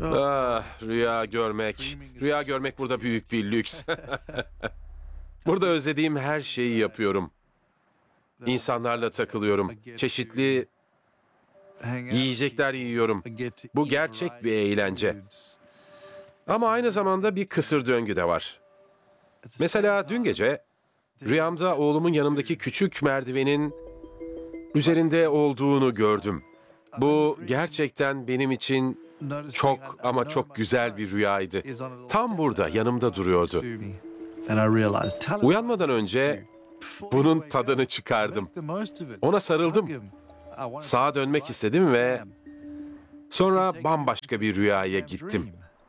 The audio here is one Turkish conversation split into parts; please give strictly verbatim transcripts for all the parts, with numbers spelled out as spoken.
Ah, rüya görmek. Rüya görmek burada büyük bir lüks. Burada özlediğim her şeyi yapıyorum. İnsanlarla takılıyorum. Çeşitli yiyecekler yiyorum. Bu gerçek bir eğlence. Ama aynı zamanda bir kısır döngü de var. Mesela dün gece rüyamda oğlumun yanımdaki küçük merdivenin üzerinde olduğunu gördüm. Bu gerçekten benim için çok ama çok güzel bir rüyaydı. Tam burada yanımda duruyordu. Uyanmadan önce bunun tadını çıkardım. Ona sarıldım. Sağa dönmek istedim ve sonra bambaşka bir rüyaya gittim.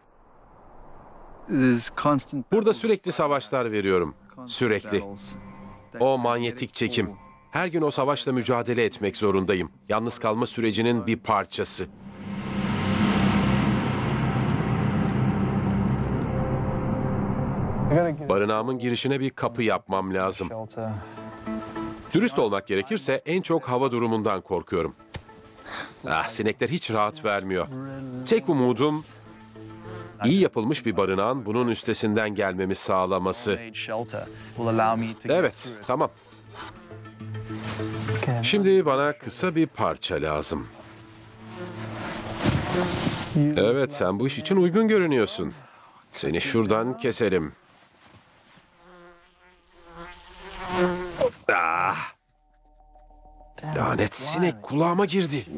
Burada sürekli savaşlar veriyorum. Sürekli. O manyetik çekim. Her gün o savaşla mücadele etmek zorundayım. Yalnız kalma sürecinin bir parçası. Barınağımın girişine bir kapı yapmam lazım. Dürüst olmak gerekirse en çok hava durumundan korkuyorum. Ah, sinekler hiç rahat vermiyor. Tek umudum iyi yapılmış bir barınağın bunun üstesinden gelmemi sağlaması. Evet, tamam. Şimdi bana kısa bir parça lazım. Evet, sen bu iş için uygun görünüyorsun. Seni şuradan keselim. Ah! Lanet sinek kulağıma girdi.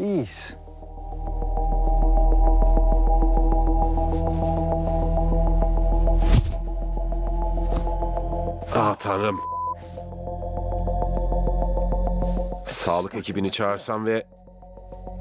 Ah Tanrım. Sağlık ekibini çağırsam ve